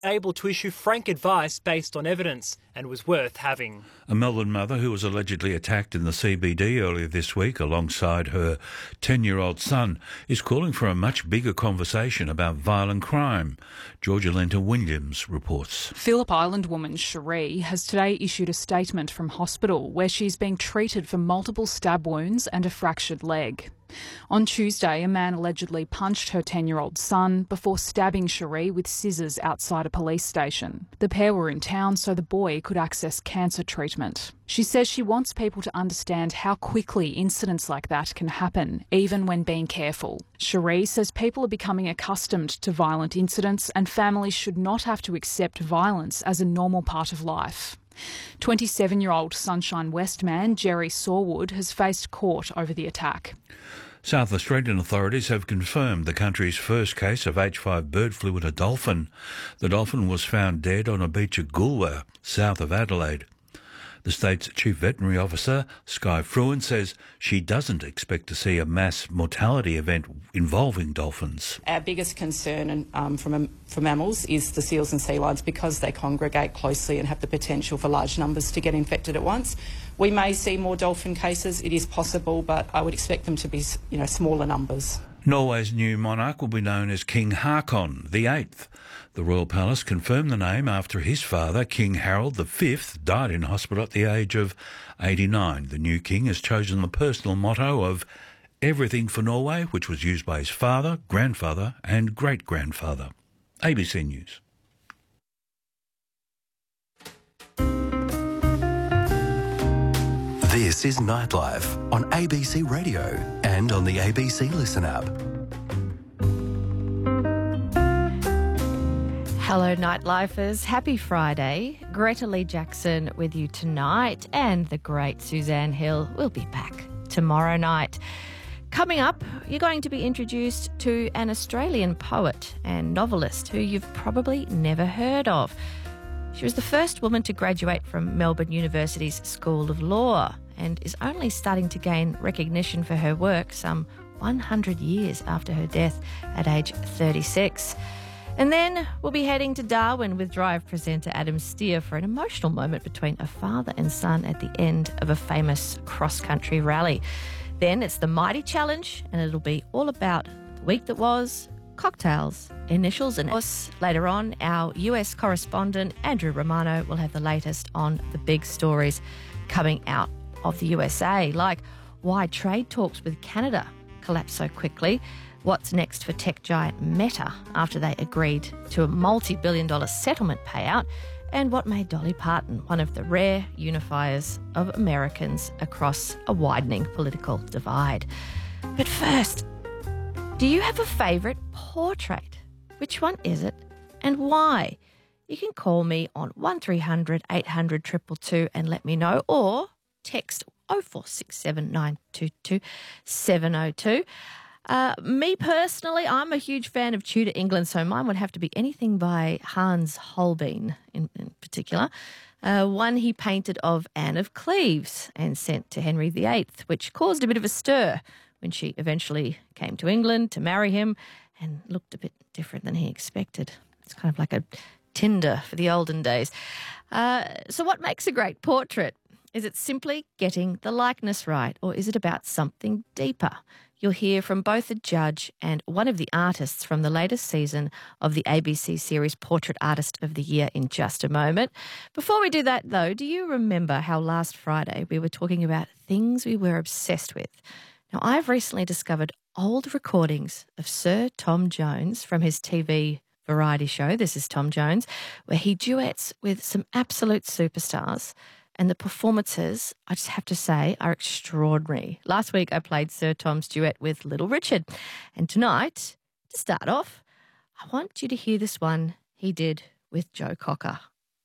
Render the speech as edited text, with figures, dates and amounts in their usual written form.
able to issue frank advice based on evidence and was worth having. A Melbourne mother who was allegedly attacked in the CBD earlier this week alongside her 10-year-old son is calling for a much bigger conversation about violent crime. Georgia Lenta-Williams reports. Phillip Island woman Cherie has today issued a statement from hospital where she's being treated for multiple stab wounds and a fractured leg. On Tuesday, a man allegedly punched her 10-year-old son before stabbing Cherie with scissors outside a police station. The pair were in town so the boy could access cancer treatment. She says she wants people to understand how quickly incidents like that can happen, even when being careful. Cherie says people are becoming accustomed to violent incidents and families should not have to accept violence as a normal part of life. 27-year-old Sunshine West man Jerry Sawwood has faced court over the attack. South Australian authorities have confirmed the country's first case of H5 bird flu in a dolphin. The dolphin was found dead on a beach at Goolwa, south of Adelaide. The state's Chief Veterinary Officer, Sky Fruin, says she doesn't expect to see a mass mortality event involving dolphins. Our biggest concern for mammals is the seals and sea lions because they congregate closely and have the potential for large numbers to get infected at once. We may see more dolphin cases, it is possible, but I would expect them to be, smaller numbers. Norway's new monarch will be known as King Haakon VIII. The royal palace confirmed the name after his father, King Harald V, died in hospital at the age of 89. The new king has chosen the personal motto of Everything for Norway, which was used by his father, grandfather and great-grandfather. ABC News. This is Nightlife on ABC Radio and on the ABC Listen app. Hello, Nightlifers. Happy Friday. Greta Lee Jackson with you tonight, and the great Suzanne Hill will be back tomorrow night. Coming up, you're going to be introduced to an Australian poet and novelist who you've probably never heard of. She was the first woman to graduate from Melbourne University's School of Law and is only starting to gain recognition for her work some 100 years after her death at age 36. And then we'll be heading to Darwin with Drive presenter Adam Steer for an emotional moment between a father and son at the end of a famous cross-country rally. Then it's the Mighty Challenge, and it'll be all about the week that was, cocktails, initials, and later on, our US correspondent Andrew Romano will have the latest on the big stories coming out of the USA, like why trade talks with Canada collapsed so quickly, what's next for tech giant Meta after they agreed to a multi-billion-dollar settlement payout, and what made Dolly Parton one of the rare unifiers of Americans across a widening political divide. But first, do you have a favourite portrait? Which one is it and why? You can call me on 1300 800 222 and let me know, or text 0467 922 702. Me personally, I'm a huge fan of Tudor England, so mine would have to be anything by Hans Holbein in particular. One he painted of Anne of Cleves and sent to Henry VIII, which caused a bit of a stir when she eventually came to England to marry him and looked a bit different than he expected. It's kind of like a Tinder for the olden days. So what makes a great portrait? Is it simply getting the likeness right, or is it about something deeper? You'll hear from both a judge and one of the artists from the latest season of the ABC series Portrait Artist of the Year in just a moment. Before we do that, though, do you remember how last Friday we were talking about things we were obsessed with? Now, I've recently discovered old recordings of Sir Tom Jones from his TV variety show, This Is Tom Jones, where he duets with some absolute superstars. And the performances, I just have to say, are extraordinary. Last week I played Sir Tom's duet with Little Richard. And tonight, to start off, I want you to hear this one he did with Joe Cocker.